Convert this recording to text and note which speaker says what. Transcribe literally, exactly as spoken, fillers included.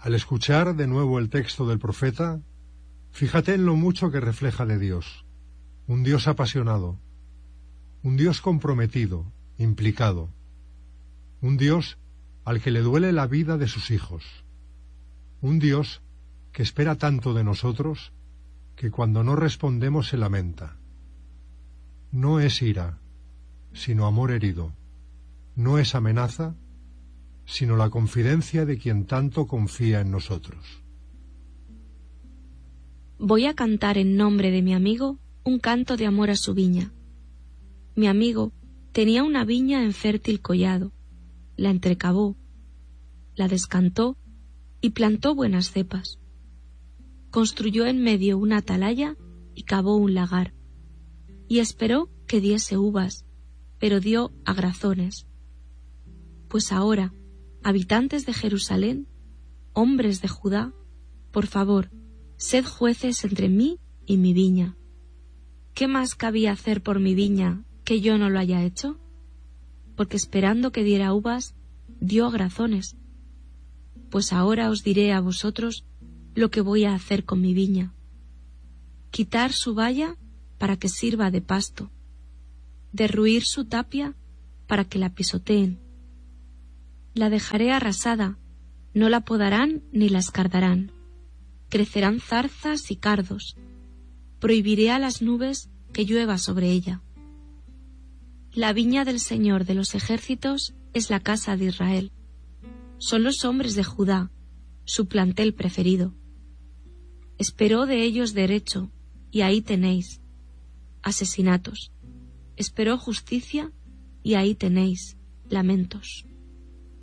Speaker 1: Al escuchar de nuevo el texto del profeta, fíjate en lo mucho que refleja de Dios, un Dios apasionado, un Dios comprometido, implicado, un Dios al que le duele la vida de sus hijos, un Dios que espera tanto de nosotros que cuando no respondemos se lamenta. No es ira, sino amor herido, no es amenaza, sino la confidencia de quien tanto confía en nosotros.
Speaker 2: Voy a cantar en nombre de mi amigo un canto de amor a su viña. Mi amigo tenía una viña en fértil collado, la entrecavó, la descantó y plantó buenas cepas. Construyó en medio una atalaya y cavó un lagar, y esperó que diese uvas, pero dio agrazones. Pues ahora, habitantes de Jerusalén, hombres de Judá, por favor, sed jueces entre mí y mi viña. ¿Qué más cabía hacer por mi viña que yo no lo haya hecho? Porque esperando que diera uvas, dio agrazones. Pues ahora os diré a vosotros lo que voy a hacer con mi viña. Quitar su valla para que sirva de pasto, derruir su tapia para que la pisoteen. La dejaré arrasada, no la podarán ni la escardarán. Crecerán zarzas y cardos. Prohibiré a las nubes que llueva sobre ella. La viña del Señor de los ejércitos es la casa de Israel. Son los hombres de Judá, su plantel preferido. Esperó de ellos derecho, y ahí tenéis. Asesinatos. Esperó justicia, y ahí tenéis lamentos.